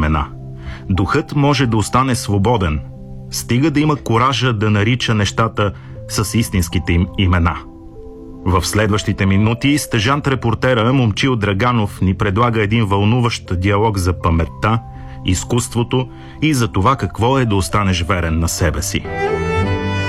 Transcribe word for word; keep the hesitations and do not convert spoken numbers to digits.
имена. Духът може да остане свободен, стига да има коража да нарича нещата с истинските им имена. В следващите минути стажант-репортера Момчил Драганов ни предлага един вълнуващ диалог за паметта, изкуството и за това какво е да останеш верен на себе си.